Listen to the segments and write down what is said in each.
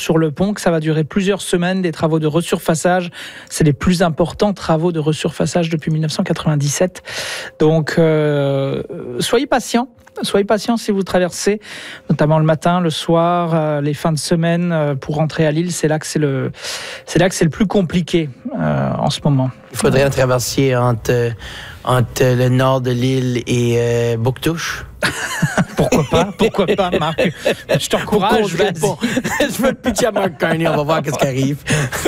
sur le pont, que ça va durer plusieurs semaines, des travaux de resurfaçage. C'est les plus importants travaux de resurfaçage depuis 1997. Donc, soyez patients. Soyez patients si vous traversez, notamment le matin, le soir, les fins de semaine pour rentrer à Lille. C'est là que c'est le plus compliqué en ce moment. Il faudrait un traversier entre le nord de l'île et Bouctouche. Pourquoi pas, Marc? Je t'encourage. Je veux le pitcher à Mark Carney, on va voir qu'est-ce qui arrive.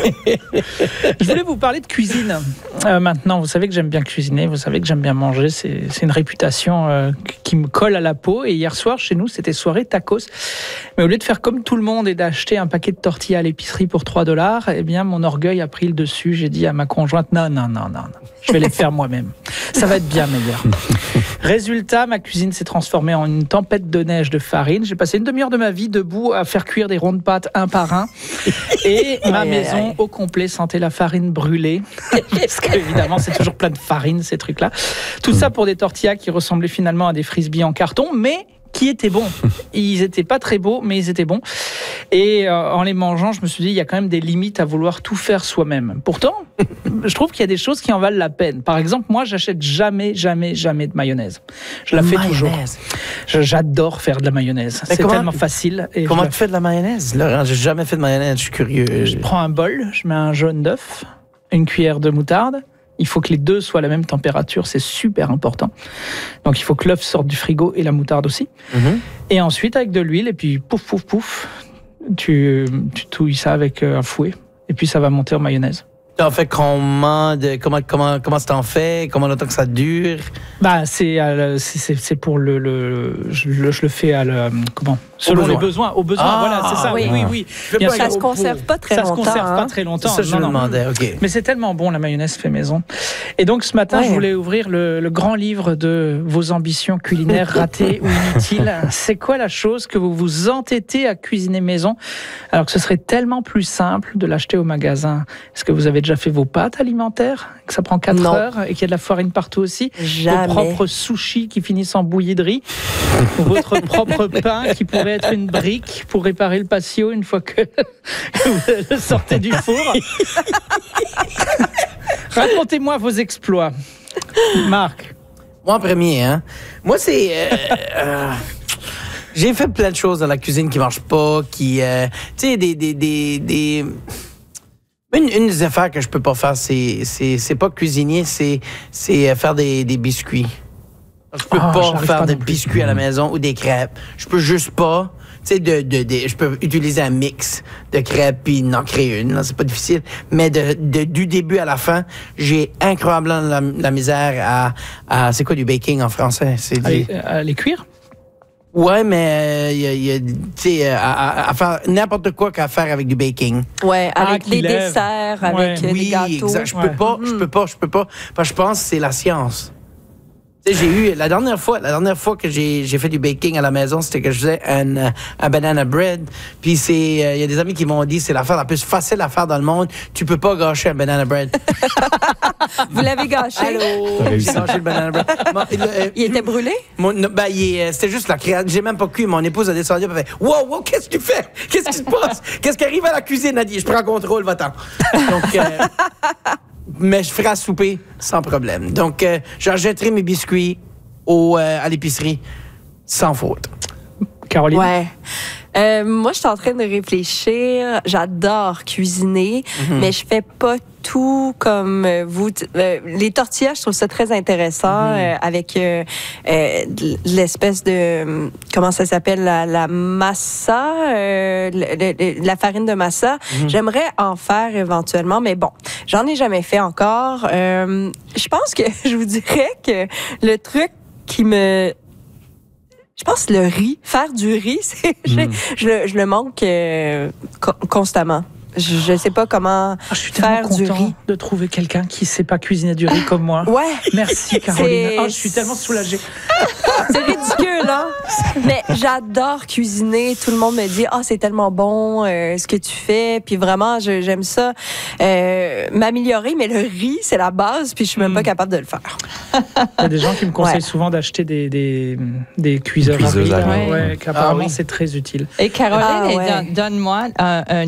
Je voulais vous parler de cuisine. Maintenant, vous savez que j'aime bien cuisiner, vous savez que j'aime bien manger. C'est une réputation qui me colle à la peau. Et hier soir, chez nous, c'était soirée tacos. Mais au lieu de faire comme tout le monde et d'acheter un paquet de tortillas à l'épicerie pour $3, eh bien, mon orgueil a pris le dessus. J'ai dit à ma conjointe, non, je vais les faire moi-même. Ça va être bien meilleur. Résultat, ma cuisine s'est transformée en une tempête de neige de farine. J'ai passé une demi-heure de ma vie debout à faire cuire des ronds de pâtes un par un. Et ma maison au complet sentait la farine brûlée. Parce qu'évidemment, c'est toujours plein de farine, ces trucs-là. Tout ça pour des tortillas qui ressemblaient finalement à des frisbees en carton, mais qui étaient bons. Ils étaient pas très beaux, mais ils étaient bons. Et en les mangeant, je me suis dit, il y a quand même des limites à vouloir tout faire soi-même. Pourtant, je trouve qu'il y a des choses qui en valent la peine. Par exemple, moi, j'achète jamais de mayonnaise. Je la fais toujours. J'adore faire de la mayonnaise. C'est tellement facile. Et comment tu fais de la mayonnaise, Laurent? J'ai jamais fait de mayonnaise, je suis curieux. Je prends un bol, je mets un jaune d'œuf, une cuillère de moutarde. Il faut que les deux soient à la même température, c'est super important. Donc il faut que l'œuf sorte du frigo et la moutarde aussi. Et ensuite, avec de l'huile, et puis pouf, tu touilles ça avec un fouet. Et puis ça va monter en mayonnaise. En fait, comment ça t'en fait? Comment longtemps que ça dure? Bah, c'est pour je le fais selon les besoins. Au besoin, voilà, c'est ça. Oui. Bien sûr, ça se conserve pas très longtemps. Ça se conserve pas très longtemps. Ça, je me demandais, OK. Mais c'est tellement bon, la mayonnaise fait maison. Et donc, ce matin, je voulais ouvrir le grand livre de vos ambitions culinaires ratées ou inutiles. C'est quoi la chose que vous vous entêtez à cuisiner maison, alors que ce serait tellement plus simple de l'acheter au magasin? Est-ce que vous avez déjà fait vos pâtes alimentaires, que ça prend 4 heures et qu'il y a de la farine partout aussi? Jamais. Vos propres sushis qui finissent en bouillie de riz? Votre propre pain qui pourrait être une brique pour réparer le patio une fois que vous le sortez du four? Racontez-moi vos exploits. Marc. Moi en premier, hein. Moi, c'est... j'ai fait plein de choses dans la cuisine qui marchent pas, qui... tu sais, Une des affaires que je peux pas faire, c'est pas cuisinier, c'est faire des biscuits. Je peux pas faire des biscuits à la maison ou des crêpes. Je peux juste pas. Tu sais, je peux utiliser un mix de crêpes puis en créer une. Là, c'est pas difficile. Mais du début à la fin, j'ai incroyablement la misère à c'est quoi du baking en français? C'est les cuire? Ouais, mais tu sais, à faire n'importe quoi qu'à faire avec du baking. Ouais, avec les desserts, avec les gâteaux. Exact. Je peux pas. Parce que je pense que c'est la science. Tu sais, j'ai eu la dernière fois que j'ai fait du baking à la maison, c'était que je faisais un banana bread. Puis il y a des amis qui m'ont dit c'est l'affaire la plus facile à faire dans le monde. Tu peux pas gâcher un banana bread. Vous l'avez gâché? Allô? J'ai gâché le banana bread. Il était brûlé? C'était juste la création. J'ai même pas cuit. Mon épouse a descendu et a fait wow, qu'est-ce que tu fais? Qu'est-ce qui se passe? Qu'est-ce qui arrive à la cuisine? Elle a dit je prends contrôle, va-t'en. Donc, mais je ferai à souper sans problème. Donc, j'achèterai mes biscuits à l'épicerie sans faute. Caroline? Ouais. Moi, je suis en train de réfléchir. J'adore cuisiner, mais je fais pas tout comme vous. Les tortillas, je trouve ça très intéressant avec l'espèce de... comment ça s'appelle? La massa, la farine de massa. J'aimerais en faire éventuellement, mais bon, j'en ai jamais fait encore. Je pense que je vous dirais que le truc qui me... Je pense le riz, faire du riz, je le manque constamment. Je sais pas comment je suis faire du riz. content de trouver quelqu'un qui sait pas cuisiner du riz comme moi. Ouais. Merci Caroline. Je suis tellement soulagée. C'est ridicule, hein? Mais j'adore cuisiner. Tout le monde me dit c'est tellement bon ce que tu fais. Puis vraiment, j'aime ça m'améliorer. Mais le riz, c'est la base. Puis je suis même pas capable de le faire. Il y a des gens qui me conseillent souvent d'acheter des cuiseurs à riz. Qu'apparemment c'est très utile. Et Caroline, donne-moi un